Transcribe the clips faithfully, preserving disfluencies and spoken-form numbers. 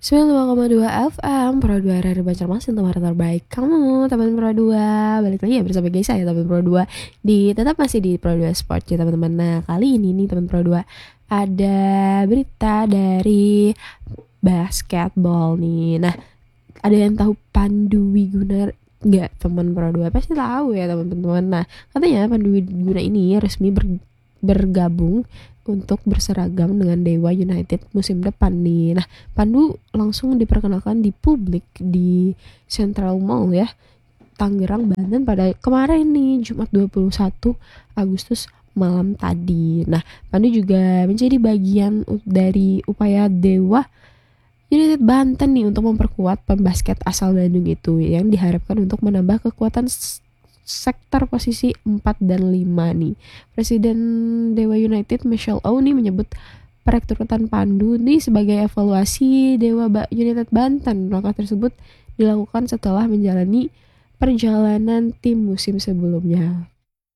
sembilan puluh lima koma dua F M Pro dua R R Banjarmasin, tempat terbaik kamu, teman Pro dua. Balik lagi ya bersama guys saya teman Pro dua di tetap masih di Pro dua Sport ya teman-teman. Nah, kali ini nih teman Pro dua ada berita dari basketball nih. Nah, ada yang tahu Pandu Wiguna nggak teman Pro dua? Pasti tahu ya teman-teman. Nah, katanya Pandu Wiguna ini resmi ber, bergabung untuk berseragam dengan Dewa United musim depan nih. Nah, Pandu langsung diperkenalkan di publik di Central Mall ya, Tangerang, Banten pada kemarin nih, Jumat dua puluh satu Agustus malam tadi. Nah, Pandu juga menjadi bagian dari upaya Dewa United Banten nih untuk memperkuat pembasket asal Bandung itu yang diharapkan untuk menambah kekuatan sektor posisi empat dan lima nih. Presiden Dewa United Michelle O nih menyebut perekrutan Pandu nih sebagai evaluasi Dewa United Banten. Langkah tersebut dilakukan setelah menjalani perjalanan tim musim sebelumnya.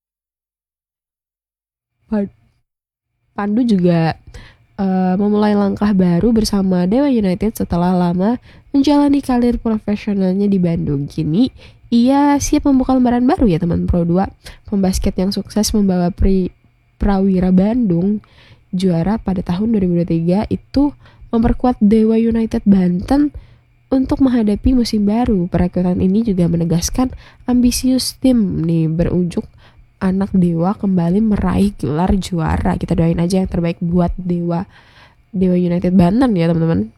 Pandu juga uh, memulai langkah baru bersama Dewa United setelah lama menjalani karir profesionalnya di Bandung. Kini ia siap membuka lembaran baru ya teman Pro dua. Pembasket yang sukses membawa Pri, Prawira Bandung juara pada tahun dua ribu dua puluh tiga itu memperkuat Dewa United Banten untuk menghadapi musim baru. Perekrutan ini juga menegaskan ambisius tim nih berunjuk anak Dewa kembali meraih gelar juara. Kita doain aja yang terbaik buat Dewa Dewa United Banten ya teman-teman.